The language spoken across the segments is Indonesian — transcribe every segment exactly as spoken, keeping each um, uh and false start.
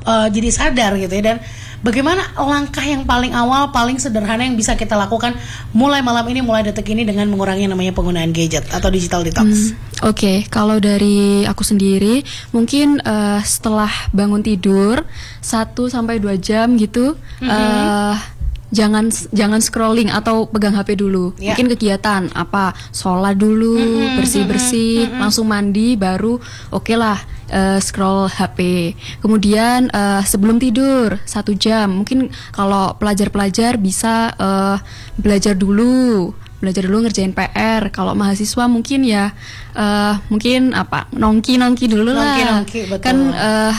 uh, jadi sadar gitu ya. Dan bagaimana langkah yang paling awal, paling sederhana yang bisa kita lakukan mulai malam ini, mulai detik ini dengan mengurangi namanya penggunaan gadget atau digital detox? Hmm, Oke, okay. Kalau dari aku sendiri, mungkin uh, setelah bangun tidur satu sampai dua jam gitu, mm-hmm. uh, jangan jangan scrolling atau pegang H P dulu. Yeah. Mungkin kegiatan apa, sholat dulu, mm-hmm. bersih-bersih, mm-hmm. langsung mandi, baru oke okay lah uh, scroll H P. Kemudian uh, sebelum tidur satu jam, mungkin kalau pelajar-pelajar bisa uh, belajar dulu. belajar dulu ngerjain P R. Kalau mahasiswa mungkin ya uh, mungkin apa nongki-nongki dulu lah. Nongki-nongki, betul. Kan uh,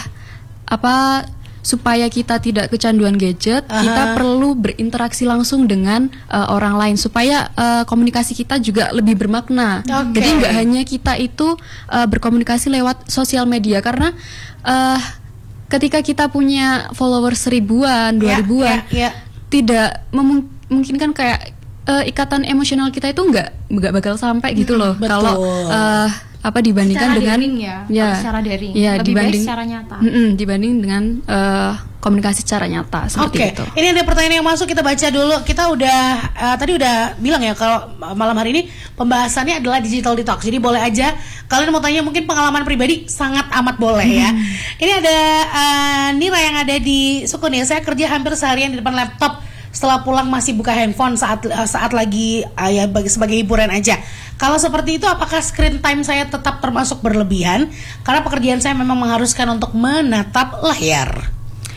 apa supaya kita tidak kecanduan gadget, uh-huh. kita perlu berinteraksi langsung dengan uh, orang lain supaya uh, komunikasi kita juga lebih bermakna. Okay. Jadi nggak hanya kita itu uh, berkomunikasi lewat sosial media, karena uh, ketika kita punya followers ribuan, dua yeah, ribuan, yeah, yeah. tidak memung- memungkinkan kayak Uh, ikatan emosional kita itu nggak nggak bakal sampai gitu loh. Hmm, kalau uh, apa dibandingkan secara dengan daring ya, ya secara daring ya, lebih dibanding, baik secara nyata. Mm-mm, dibanding dengan uh, komunikasi secara nyata seperti okay. itu. Ini ada pertanyaan yang masuk, kita baca dulu. Kita udah uh, tadi udah bilang ya kalau malam hari ini pembahasannya adalah digital detox. Jadi boleh aja kalian mau tanya, mungkin pengalaman pribadi sangat amat boleh ya. Ini ada uh, Nira yang ada di Sukun ya. Saya kerja hampir seharian di depan laptop. Setelah pulang masih buka handphone saat saat lagi uh, ya bagi sebagai hiburan aja. Kalau seperti itu, apakah screen time saya tetap termasuk berlebihan? Karena pekerjaan saya memang mengharuskan untuk menatap layar.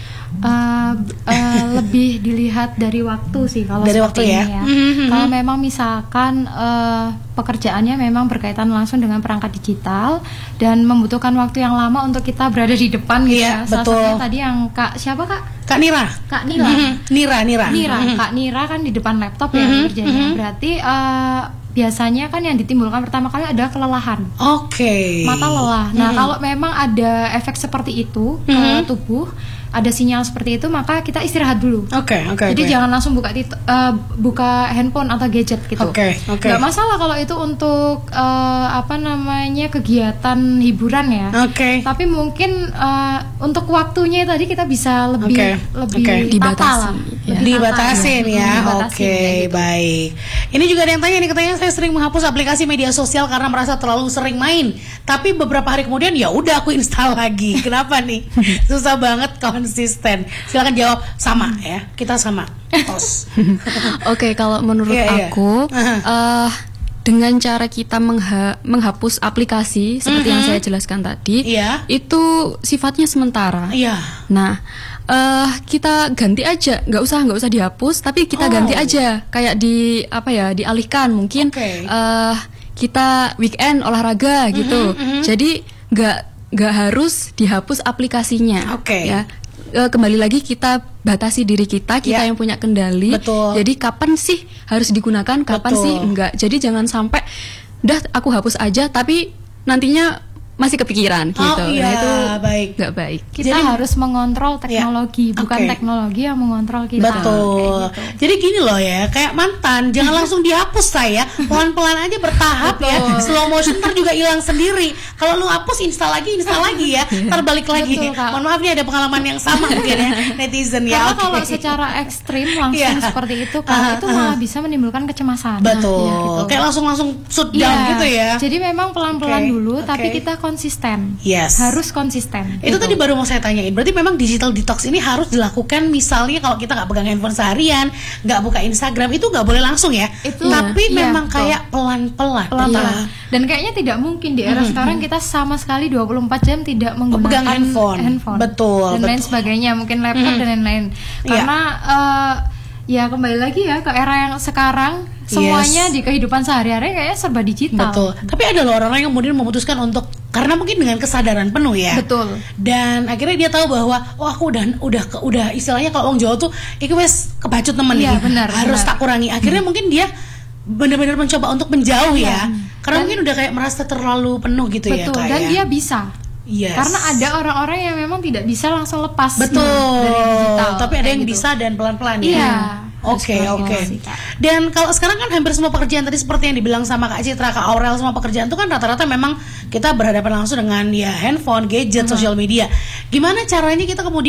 Uh, uh, lebih dilihat dari waktu sih kalau dari waktu ya. ya. Mm-hmm. Kalau memang misalkan uh, pekerjaannya memang berkaitan langsung dengan perangkat digital dan membutuhkan waktu yang lama untuk kita berada di depan gitu yeah, ya. Salah betul. satunya tadi yang Kak siapa Kak? Kak Nira. Kak Nira. Mm-hmm. Nira, Nira. Nira, mm-hmm. Kak Nira kan di depan laptop ya mm-hmm. kerjanya. Mm-hmm. Berarti uh, biasanya kan yang ditimbulkan pertama kali adalah kelelahan. Oke. Okay. Mata lelah. Nah, mm-hmm. kalau memang ada efek seperti itu mm-hmm. ke tubuh, ada sinyal seperti itu, maka kita istirahat dulu. Oke, okay, oke. Okay, Jadi okay. jangan langsung buka tit- uh, buka handphone atau gadget gitu. Oke, okay, oke. Okay. Gak masalah kalau itu untuk uh, apa namanya kegiatan hiburan ya. Oke. Okay. Tapi mungkin uh, untuk waktunya tadi kita bisa lebih okay. lebih okay. dibatasi. Ya. Dibatasin ya. Dibatasin, Oke, okay, gitu. Baik. Ini juga ada yang tanya nih, katanya saya sering menghapus aplikasi media sosial karena merasa terlalu sering main. Tapi beberapa hari kemudian ya udah aku install lagi. Kenapa nih? Susah banget konsisten. Silakan jawab. Sama ya, kita sama. Tos. Oke, okay, kalau menurut yeah, aku yeah. uh, dengan cara kita mengha- menghapus aplikasi seperti mm-hmm. yang saya jelaskan tadi, yeah. itu sifatnya sementara. Yeah. Nah, uh, kita ganti aja, nggak usah nggak usah dihapus, tapi kita oh. ganti aja, kayak di apa ya, dialihkan mungkin okay. uh, kita weekend olahraga mm-hmm, gitu. Mm-hmm. Jadi nggak nggak harus dihapus aplikasinya. Oke. Okay. Ya. Kembali lagi kita batasi diri kita, kita yeah. yang punya kendali. Betul. Jadi kapan sih harus digunakan, kapan Betul. sih enggak. Jadi jangan sampai dah aku hapus aja tapi nantinya masih kepikiran gitu. Oh, iya, nah itu baik. nggak baik. Kita Jadi, harus mengontrol teknologi, ya, bukan okay. teknologi yang mengontrol kita. Betul. Gitu. Jadi gini loh ya, kayak mantan, jangan langsung dihapus saya, pelan-pelan aja bertahap. Betul. Ya. Slow motion ntar juga hilang sendiri. Kalau lu hapus, install lagi, install lagi ya, ntar balik lagi. Betul, mohon maaf nih ada pengalaman yang sama mungkin ya netizen ya. Karena okay. kalau secara ekstrim langsung yeah. seperti itu, kan uh, itu malah uh. bisa menimbulkan kecemasan. Betul. Nah, ya, gitu. Kayak langsung-langsung shut down yeah. gitu ya. Jadi memang pelan-pelan okay. dulu, okay. tapi kita konsisten. Yes. Harus konsisten. Itu gitu. Tadi baru mau saya tanyain. Berarti memang digital detox ini harus dilakukan misalnya kalau kita nggak pegang handphone seharian, nggak buka Instagram, itu nggak boleh langsung ya. Itu, tapi ya, memang betul. Kayak pelan-pelan. Pelan-pelan. Ya. Dan kayaknya tidak mungkin di era hmm. sekarang kita sama sekali dua puluh empat jam tidak menggunakan pegang handphone. handphone. Betul. Dan betul. lain sebagainya, mungkin laptop hmm. dan lain-lain. Karena ya. Uh, ya kembali lagi ya ke era yang sekarang semuanya yes. di kehidupan sehari-hari kayaknya serba digital. Betul. Tapi ada loh orang-orang yang kemudian memutuskan untuk karena mungkin dengan kesadaran penuh ya. Betul. Dan akhirnya dia tahu bahwa oh aku udah udah udah istilahnya kalau orang Jawa tuh iku wes kebacut temen ya, nih. Benar, harus benar. tak kurangi. Akhirnya hmm. mungkin dia benar-benar mencoba untuk menjauh ya. ya. Karena dan, mungkin udah kayak merasa terlalu penuh gitu betul, ya. Betul. Dan ya. dia bisa. Yes. Karena ada orang-orang yang memang tidak bisa langsung lepas betul. dari digital. Tapi ada yang gitu. bisa dan pelan-pelan ya. Iya. Oke okay, oke. Okay. Dan kalau sekarang kan hampir semua pekerjaan tadi seperti yang dibilang sama Kak Citra, Kak Aurel, semua pekerjaan itu kan rata-rata memang kita berhadapan langsung dengan ya handphone, gadget, hmm. sosial media. Gimana caranya kita kemudian